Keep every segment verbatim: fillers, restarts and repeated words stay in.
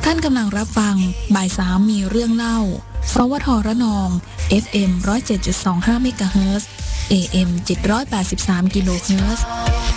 ท่านกำลังรับฟังบ่ายสามมีเรื่องเล่าสวทระนอง เอฟ เอ็ม หนึ่งศูนย์เจ็ดจุดสองห้า เมกะเฮิรตซ์ เอ เอ็ม เจ็ดร้อยแปดสิบสาม กิโลเฮิรตซ์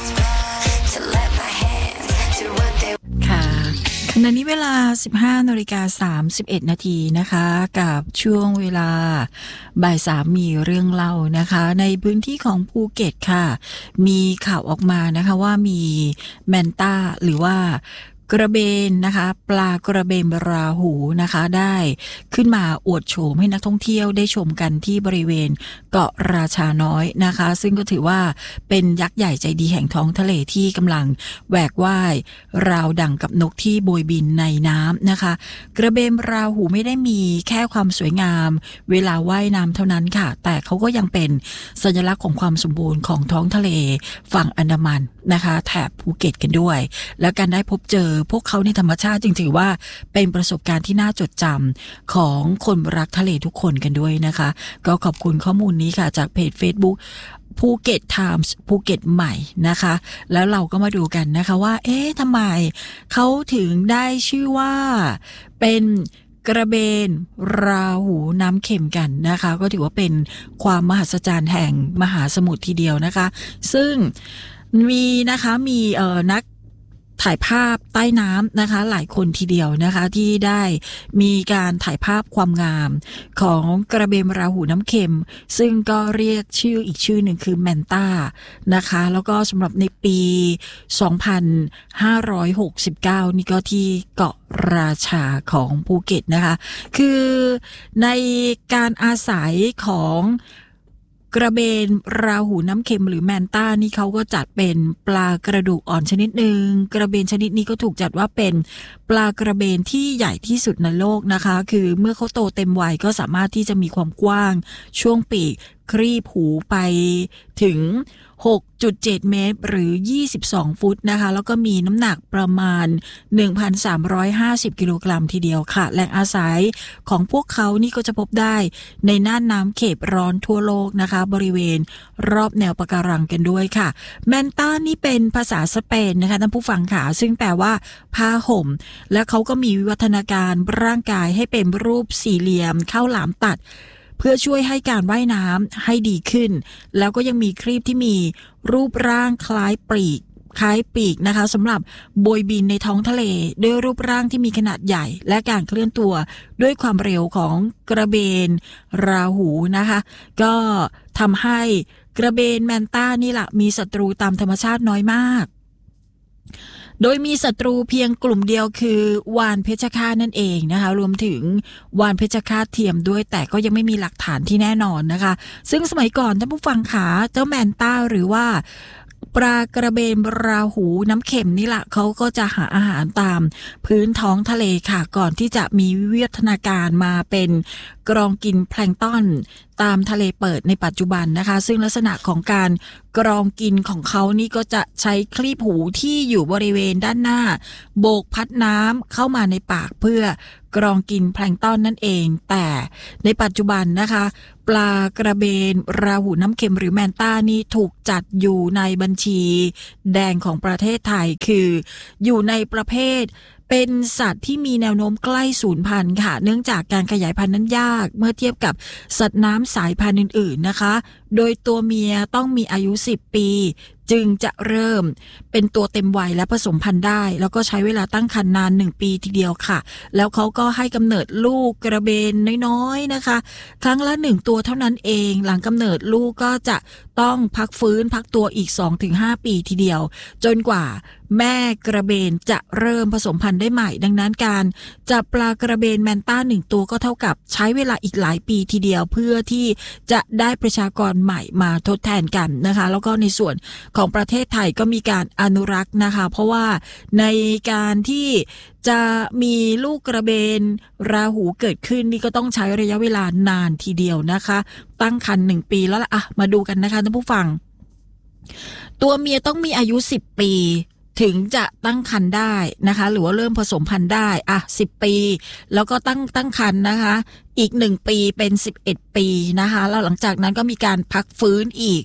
ค่ะขณะนี้เวลา สิบห้านาฬิกาสามสิบเอ็ด นาทีนะคะกับช่วงเวลาบ่ายสามมีเรื่องเล่านะคะในพื้นที่ของภูเก็ตค่ะมีข่าวออกมานะคะว่ามีแมนต้าหรือว่ากระเบนนะคะปลากระเบนราหูนะคะได้ขึ้นมาอวดโฉมให้นักท่องเที่ยวได้ชมกันที่บริเวณเกาะราชาน้อยนะคะซึ่งก็ถือว่าเป็นยักษ์ใหญ่ใจดีแห่งท้องทะเลที่กำลังแหวกว่ายราวดั่งกับนกที่โบยบินในน้ำนะคะกระเบนราหูไม่ได้มีแค่ความสวยงามเวลาว่ายน้ำเท่านั้นค่ะแต่เขาก็ยังเป็นสัญลักษณ์ของความสมบูรณ์ของท้องทะเลฝั่งอันดามันนะคะแถบภูเก็ตกันด้วยและการได้พบเจอพวกเขาในธรรมชาติจึงถือว่าเป็นประสบการณ์ที่น่าจดจำของคนรักทะเลทุกคนกันด้วยนะคะก็ขอบคุณข้อมูลนี้ค่ะจากเพจ Facebook ภูเก็ตไทมส์ภูเก็ตใหม่นะคะแล้วเราก็มาดูกันนะคะว่าเอ๊ะทำไมเขาถึงได้ชื่อว่าเป็นกระเบนราหูน้ำเค็มกันนะคะก็ถือว่าเป็นความมหัศจรรย์แห่งมหาสมุทรทีเดียวนะคะซึ่งมีนะคะมีเอ่อนักถ่ายภาพใต้น้ำนะคะหลายคนทีเดียวนะคะที่ได้มีการถ่ายภาพความงามของกระเบนราหูน้ำเค็มซึ่งก็เรียกชื่ออีกชื่อหนึ่งคือแมนต้านะคะแล้วก็สำหรับในปีสองพันห้าร้อยหกสิบเก้านี่ก็ที่เกาะราชาของภูเก็ตนะคะคือในการอาศัยของกระเบนราหูน้ำเค็มหรือแมนต้านี่เขาก็จัดเป็นปลากระดูกอ่อนชนิดหนึ่งกระเบนชนิดนี้ก็ถูกจัดว่าเป็นปลากระเบนที่ใหญ่ที่สุดในโลกนะคะคือเมื่อเขาโตเต็มวัยก็สามารถที่จะมีความกว้างช่วงปีกครีบหูไปถึง หกจุดเจ็ด เมตรหรือยี่สิบสองฟุตนะคะแล้วก็มีน้ำหนักประมาณ หนึ่งพันสามร้อยห้าสิบ กิโลกรัมทีเดียวค่ะแหล่งอาศัยของพวกเขานี่ก็จะพบได้ในน่านน้ำเขตร้อนทั่วโลกนะคะบริเวณรอบแนวปะการังกันด้วยค่ะแมนต้านี่เป็นภาษาสเปนนะคะท่านผู้ฟังค่ะซึ่งแปลว่าผ้าห่มและเขาก็มีวิวัฒนาการร่างกายให้เป็นรูปสี่เหลี่ยมเข้าหลามตัดเพื่อช่วยให้การว่ายน้ำให้ดีขึ้นแล้วก็ยังมีครีบที่มีรูปร่างคล้ายปีกคล้ายปีกนะคะสำหรับโบยบินในท้องทะเลด้วยรูปร่างที่มีขนาดใหญ่และการเคลื่อนตัวด้วยความเร็วของกระเบนราหูนะคะก็ทำให้กระเบนแมนต้านี่แหละมีศัตรูตามธรรมชาติน้อยมากโดยมีศัตรูเพียงกลุ่มเดียวคือวาฬเพชฌฆาตนั่นเองนะคะรวมถึงวาฬเพชฌฆาตเทียมด้วยแต่ก็ยังไม่มีหลักฐานที่แน่นอนนะคะซึ่งสมัยก่อนท่านผู้ฟังขาเจ้าแมนต้าหรือว่าปลากระเบนราหูน้ำเค็มนี่แหละเขาก็จะหาอาหารตามพื้นท้องทะเลค่ะก่อนที่จะมีวิวัฒนาการมาเป็นกรองกินแพลงก์ตอนตามทะเลเปิดในปัจจุบันนะคะซึ่งลักษณะของการกรองกินของเขานี่ก็จะใช้คลีบหูที่อยู่บริเวณด้านหน้าโบกพัดน้ำเข้ามาในปากเพื่อกรองกินแพลงก์ตอนนั่นเองแต่ในปัจจุบันนะคะปลากระเบนราหูน้ำเค็มหรือแมนต้านี่ถูกจัดอยู่ในบัญชีแดงของประเทศไทยคืออยู่ในประเภทเป็นสัตว์ที่มีแนวโน้มใกล้สูญพันธุ์ค่ะเนื่องจากการขยายพันธุ์นั้นยากเมื่อเทียบกับสัตว์น้ำสายพันธุ์อื่นๆนะคะโดยตัวเมียต้องมีอายุสิบปีจึงจะเริ่มเป็นตัวเต็มวัยและผสมพันธุ์ได้แล้วก็ใช้เวลาตั้งครรภ์นานหนึ่งปีทีเดียวค่ะแล้วเขาก็ให้กำเนิดลูกกระเบนน้อยๆนะคะครั้งละหนึ่งตัวเท่านั้นเองหลังกำเนิดลูกก็จะต้องพักฟื้นพักตัวอีก สองถึงห้า ปีทีเดียวจนกว่าแม่กระเบนจะเริ่มผสมพันธุ์ได้ใหม่ดังนั้นการจับปลากระเบนแมนต้าหนึ่งตัวก็เท่ากับใช้เวลาอีกหลายปีทีเดียวเพื่อที่จะได้ประชากรใหม่มาทดแทนกันนะคะแล้วก็ในส่วนของประเทศไทยก็มีการอนุรักษ์นะคะเพราะว่าในการที่จะมีลูกกระเบนราหูเกิดขึ้นนี่ก็ต้องใช้ระยะเวลานานทีเดียวนะคะตั้งครรภ์หนึ่งปีแล้วล่ะอ่ะมาดูกันนะคะท่านผู้ฟังตัวเมียต้องมีอายุสิบปีถึงจะตั้งครรภ์ได้นะคะหรือว่าเริ่มผสมพันธุ์ได้อ่ะสิบปีแล้วก็ตั้งตั้งครรภ์นะคะอีกหนึ่งปีเป็นสิบเอ็ดปีนะคะแล้วหลังจากนั้นก็มีการพักฟื้นอีก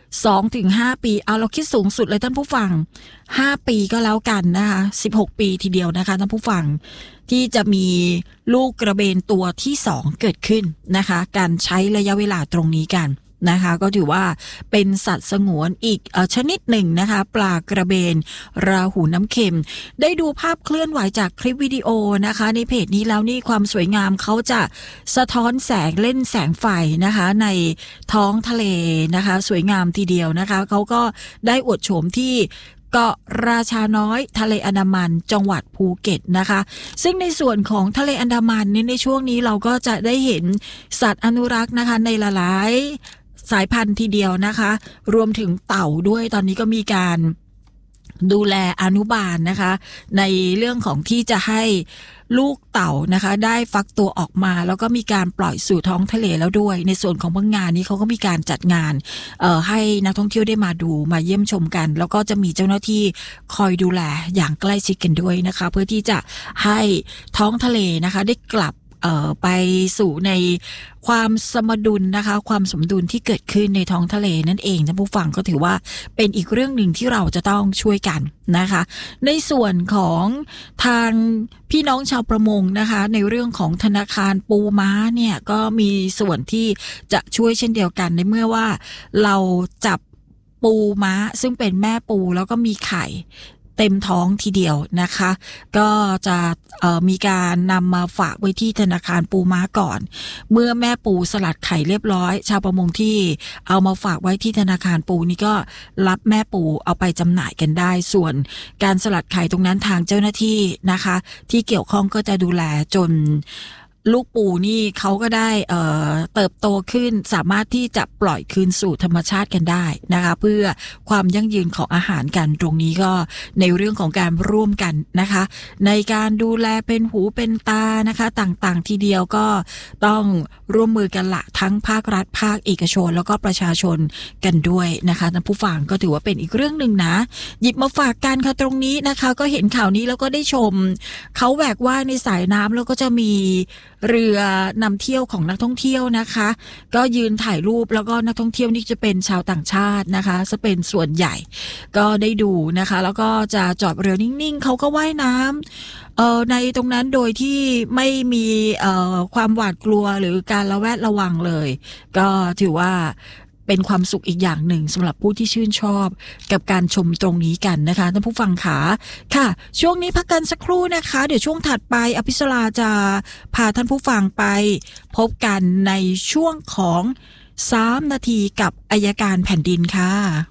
สองถึงห้า ปีเอาเราคิดสูงสุดเลยท่านผู้ฟังห้าปีก็แล้วกันนะคะสิบหกปีทีเดียวนะคะท่านผู้ฟังที่จะมีลูกกระเบนตัวที่สองเกิดขึ้นนะคะการใช้ระยะเวลาตรงนี้กันนะคะก็ถือว่าเป็นสัตว์สงวนอีกเอ่อชนิดหนึ่งนะคะปลากระเบนราหูน้ำเค็มได้ดูภาพเคลื่อนไหวจากคลิปวิดีโอนะคะในเพจนี้แล้วนี่ความสวยงามเขาจะสะท้อนแสงเล่นแสงไฟนะคะในท้องทะเลนะคะสวยงามทีเดียวนะคะเขาก็ได้อวดโฉมที่เกาะราชาน้อยทะเลอันดามันจังหวัดภูเก็ตนะคะซึ่งในส่วนของทะเลอันดามันในช่วงนี้เราก็จะได้เห็นสัตว์อนุรักษ์นะคะในหลายสายพันธุ์ทีเดียวนะคะรวมถึงเต่าด้วยตอนนี้ก็มีการดูแลอนุบาลนะคะในเรื่องของที่จะให้ลูกเต่านะคะได้ฟักตัวออกมาแล้วก็มีการปล่อยสู่ท้องทะเลแล้วด้วยในส่วนของบางงานนี้เขาก็มีการจัดงานเอ่อให้นักท่องเที่ยวได้มาดูมาเยี่ยมชมกันแล้วก็จะมีเจ้าหน้าที่คอยดูแลอย่างใกล้ชิดกันด้วยนะคะเพื่อที่จะให้ท้องทะเลนะคะได้กลับเอ่อไปสู่ในความสมดุลนะคะความสมดุลที่เกิดขึ้นในท้องทะเลนั่นเองท่านผู้ฟังก็ถือว่าเป็นอีกเรื่องหนึ่งที่เราจะต้องช่วยกันนะคะในส่วนของทางพี่น้องชาวประมงนะคะในเรื่องของธนาคารปูม้าเนี่ยก็มีส่วนที่จะช่วยเช่นเดียวกันในเมื่อว่าเราจับปูม้าซึ่งเป็นแม่ปูแล้วก็มีไข่เต็มท้องทีเดียวนะคะก็จะเอ่อมีการนำมาฝากไว้ที่ธนาคารปูม้าก่อนเมื่อแม่ปูสลัดไข่เรียบร้อยชาวประมงที่เอามาฝากไว้ที่ธนาคารปูนี่ก็รับแม่ปูเอาไปจำหน่ายกันได้ส่วนการสลัดไข่ตรงนั้นทางเจ้าหน้าที่นะคะที่เกี่ยวข้องก็จะดูแลจนลูกปูนี่เขาก็ได้เอ่อเติบโตขึ้นสามารถที่จะปล่อยคืนสู่ธรรมชาติกันได้นะคะเพื่อความยั่งยืนของอาหารกันตรงนี้ก็ในเรื่องของการร่วมกันนะคะในการดูแลเป็นหูเป็นตานะคะต่างๆทีเดียวก็ต้องร่วมมือกันละทั้งภาครัฐภาคเอกชนแล้วก็ประชาชนกันด้วยนะคะท่านผู้ฟังก็ถือว่าเป็นอีกเรื่องหนึ่งนะหยิบมาฝากกันค่ะตรงนี้นะคะก็เห็นข่าวนี้แล้วก็ได้ชมเขาแหวกว่ายในสายน้ำแล้วก็จะมีเรือนำเที่ยวของนักท่องเที่ยวนะคะก็ยืนถ่ายรูปแล้วก็นักท่องเที่ยวนี่จะเป็นชาวต่างชาตินะคะจะเป็นส่วนใหญ่ก็ได้ดูนะคะแล้วก็จะจอดเรือนิ่งๆเขาก็ว่ายน้ำเอ่อในตรงนั้นโดยที่ไม่มีเอ่อความหวาดกลัวหรือการระแวดระวังเลยก็ถือว่าเป็นความสุขอีกอย่างหนึ่งสำหรับผู้ที่ชื่นชอบกับการชมตรงนี้กันนะคะท่านผู้ฟังขาค่ะช่วงนี้พักกันสักครู่นะคะเดี๋ยวช่วงถัดไปอภิสราจะพาท่านผู้ฟังไปพบกันในช่วงของสามนาทีกับอัยการแผ่นดินค่ะ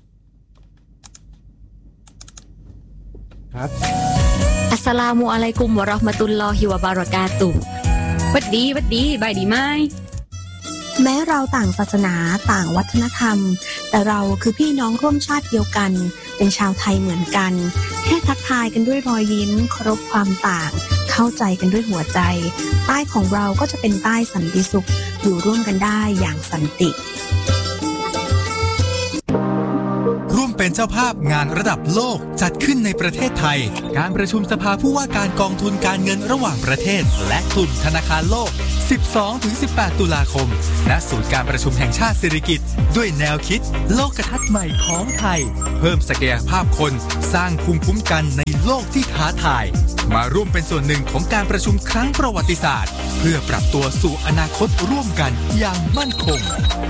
ครับอัสสลามุอะลัยกุมวะเราะห์มะตุลลอฮิวะบะเราะกาตุฮ์วัดดีวัดดีบายดีไหมแม้เราต่างศาสนาต่างวัฒนธรรมแต่เราคือพี่น้องร่วมชาติเดียวกันเป็นชาวไทยเหมือนกันแค่ทักทายกันด้วยรอยยิ้มเคารพความต่างเข้าใจกันด้วยหัวใจใต้ของเราก็จะเป็นใต้สันติสุขอยู่ร่วมกันได้อย่างสันติร่วมเป็นเจ้าภาพงานระดับโลกจัดขึ้นในประเทศไทยการประชุมสภาผู้ว่าการกองทุนการเงินระหว่างประเทศและกลุ่มธนาคารโลก สิบสองถึงสิบแปด ตุลาคมณศูนย์การประชุมแห่งชาติสิริกิติ์ด้วยแนวคิดโลกทัศน์ใหม่ของไทยเพิ่มศักยภาพคนสร้างภูมิคุ้มกันในโลกที่ท้าทายมาร่วมเป็นส่วนหนึ่งของการประชุมครั้งประวัติศาสตร์เพื่อปรับตัวสู่อนาคตร่วมกันอย่างมั่นคง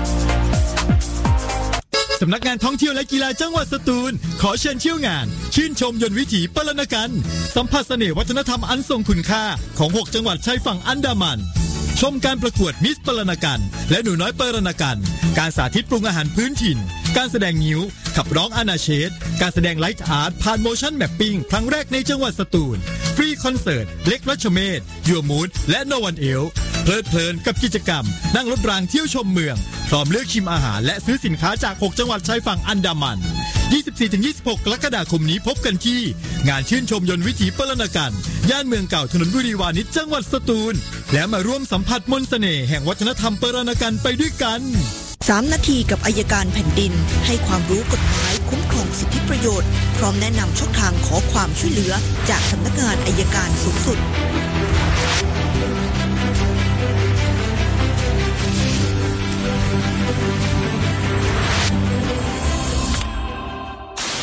สำนักงานท่องเที่ยวและกีฬาจังหวัดสตูลขอเชิญเที่ยวงานชื่นชมยนต์วิถีปรณกันสัมผัสเสน่ห์วัฒนธรรมอันทรงคุณค่าของหกจังหวัดชายฝั่งอันดามันชมการประกวดมิสปรณกันและหนูน้อยปรณกันการสาธิตปรุงอาหารพื้นถิ่นการแสดงงิ้วขับร้องอาณาเชษการแสดงไลท์อาร์ตผ่านโมชั่นแมปปิ้งครั้งแรกในจังหวัดสตูลฟรีคอนเสิร์ตเล็กรัชเมธยัวมูดและโนวันเอลเพลิดเพลินกับกิจกรรมนั่งรถรางเที่ยวชมเมืองพร้อมเลือกชิมอาหารและซื้อสินค้าจากหกจังหวัดชายฝั่งอันดามัน ยี่สิบสี่ถึงยี่สิบหก กรกฎาคมนี้พบกันที่งานชื่นชมยนต์วิถีปรณกันย่านเมืองเก่าถนนบุรีวานิชจังหวัดสตูลและมาร่วมสัมผัสมนต์เสน่ห์แห่งวัฒนธรรมปรณกันไปด้วยกันสามนาทีกับอัยการแผ่นดินให้ความรู้กฎหมายคุ้มครองสิทธิประโยชน์พร้อมแนะนำช่องทางขอความช่วยเหลือจากสำนักงานอัยการสูงสุด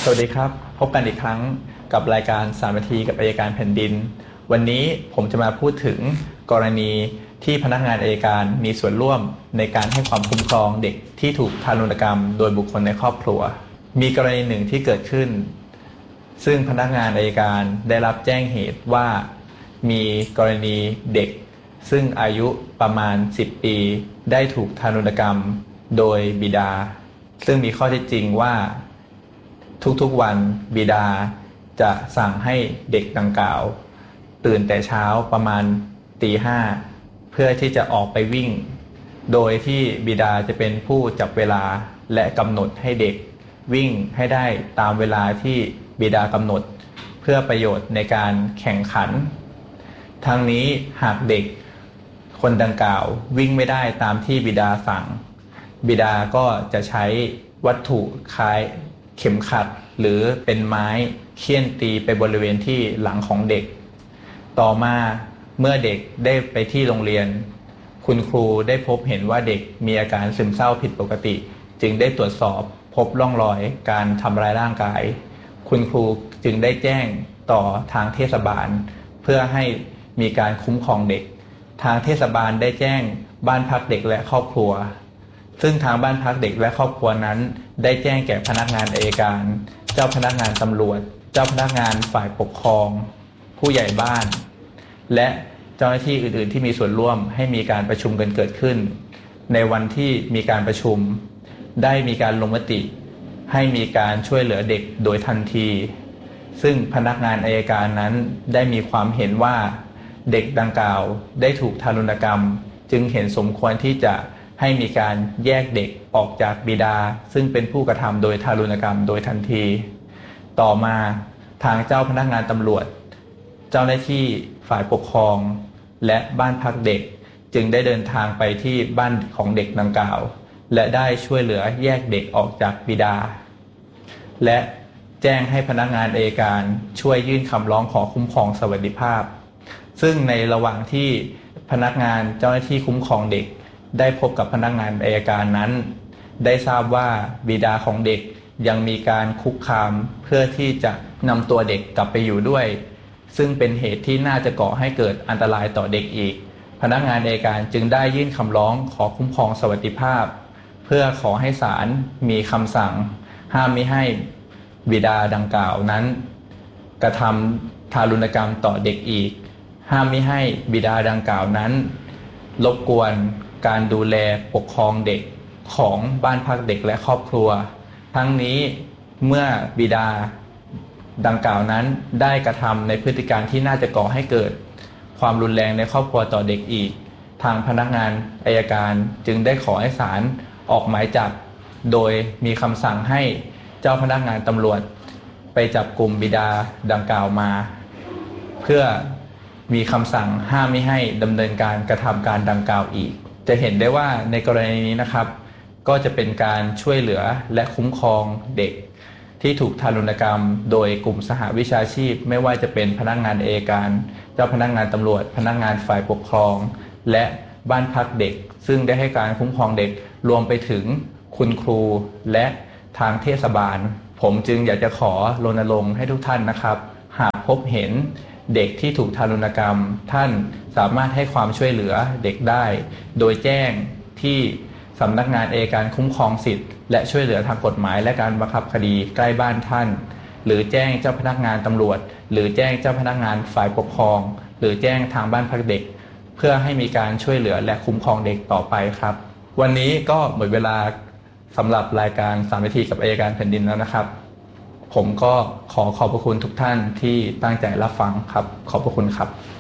สวัสดีครับพบกันอีกครั้งกับรายการสามนาทีกับอัยการแผ่นดินวันนี้ผมจะมาพูดถึงกรณีที่พนักงานอัยการมีส่วนร่วมในการให้ความคุ้มครองเด็กที่ถูกทารุณกรรมโดยบุคคลในครอบครัวมีกรณีหนึ่งที่เกิดขึ้นซึ่งพนักงานอัยการได้รับแจ้งเหตุว่ามีกรณีเด็กซึ่งอายุประมาณสิบปีได้ถูกทารุณกรรมโดยบิดาซึ่งมีข้อเท็จจริงว่าทุกๆวันบิดาจะสั่งให้เด็กดังกล่าวตื่นแต่เช้าประมาณตีห้าเพื่อที่จะออกไปวิ่งโดยที่บิดาจะเป็นผู้จับเวลาและกำหนดให้เด็กวิ่งให้ได้ตามเวลาที่บิดากำหนดเพื่อประโยชน์ในการแข่งขันทั้งนี้หากเด็กคนดังกล่าววิ่งไม่ได้ตามที่บิดาสั่งบิดาก็จะใช้วัตถุคล้ายเข็มขัดหรือเป็นไม้เฆี่ยนตีไปบริเวณที่หลังของเด็กต่อมาเมื่อเด็กได้ไปที่โรงเรียนคุณครูได้พบเห็นว่าเด็กมีอาการซึมเศร้าผิดปกติจึงได้ตรวจสอบพบร่องรอยการทำร้ายร่างกายคุณครูจึงได้แจ้งต่อทางเทศบาลเพื่อให้มีการคุ้มครองเด็กทางเทศบาลได้แจ้งบ้านพักเด็กและครอบครัวซึ่งทางบ้านพักเด็กและครอบครัวนั้นได้แจ้งแก่พนักงานอัยการเจ้าพนักงานตำรวจเจ้าพนักงานฝ่ายปกครองผู้ใหญ่บ้านและเจ้าหน้าที่อื่นๆที่มีส่วนร่วมให้มีการประชุมกันเกิดขึ้นในวันที่มีการประชุมได้มีการลงมติให้มีการช่วยเหลือเด็กโดยทันทีซึ่งพนักงานอัยการนั้นได้มีความเห็นว่าเด็กดังกล่าวได้ถูกทารุณกรรมจึงเห็นสมควรที่จะให้มีการแยกเด็กออกจากบิดาซึ่งเป็นผู้กระทำโดยทารุณกรรมโดยทันทีต่อมาทางเจ้าพนักงานตำรวจเจ้าหน้าที่ฝ่ายปกครองและบ้านพักเด็กจึงได้เดินทางไปที่บ้านของเด็กดังกล่าวและได้ช่วยเหลือแยกเด็กออกจากบิดาและแจ้งให้พนักงานอัยการช่วยยื่นคำร้องขอคุ้มครองสวัสดิภาพซึ่งในระหว่างที่พนักงานเจ้าหน้าที่คุ้มครองเด็กได้พบกับพนักงานอัยการนั้นได้ทราบว่าบิดาของเด็กยังมีการคุกคามเพื่อที่จะนำตัวเด็กกลับไปอยู่ด้วยซึ่งเป็นเหตุที่น่าจะก่อให้เกิดอันตรายต่อเด็กอีกพนักงานอัยการจึงได้ยื่นคำร้องขอคุ้มครองสวัสดิภาพเพื่อขอให้ศาลมีคำสั่งห้ามมิให้บิดาดังกล่าวนั้นกระทำทารุณกรรมต่อเด็กอีกห้ามมิให้บิดาดังกล่าวนั้นรบกวนการดูแลปกครองเด็กของบ้านพักเด็กและครอบครัวทั้งนี้เมื่อบิดาดังกล่าวนั้นได้กระทำในพฤติการที่น่าจะก่อให้เกิดความรุนแรงในครอบครัวต่อเด็กอีกทางพนักงานอัยการจึงได้ขอให้ศาลออกหมายจับโดยมีคำสั่งให้เจ้าพนักงานตำรวจไปจับกลุ่มบิดาดังกล่าวมาเพื่อมีคำสั่งห้ามไม่ให้ดำเนินการกระทำการดังกล่าวอีกจะเห็นได้ว่าในกรณีนี้นะครับก็จะเป็นการช่วยเหลือและคุ้มครองเด็กที่ถูกทารุณกรรมโดยกลุ่มสหวิชาชีพไม่ว่าจะเป็นพนักงานอัยการเจ้าพนักงานตำรวจพนักงานฝ่ายปกครองและบ้านพักเด็กซึ่งได้ให้การคุ้มครองเด็กรวมไปถึงคุณครูและทางเทศบาลผมจึงอยากจะขอรณรงค์ให้ทุกท่านนะครับหากพบเห็นเด็กที่ถูกทารุณกรรมท่านสามารถให้ความช่วยเหลือเด็กได้โดยแจ้งที่สำนักงานอัยการคุ้มครองสิทธิ์และช่วยเหลือทางกฎหมายและการบังคับคดีใกล้บ้านท่านหรือแจ้งเจ้าพนักงานตำรวจหรือแจ้งเจ้าพนักงานฝ่ายปกครองหรือแจ้งทางบ้านพักเด็กเพื่อให้มีการช่วยเหลือและคุ้มครองเด็กต่อไปครับวันนี้ก็หมดเวลาสำหรับรายการสามนาทีกับอัยการแผ่นดินแล้วนะครับผมก็ขอขอบพระคุณทุกท่านที่ตั้งใจรับฟังครับขอบพระคุณครับ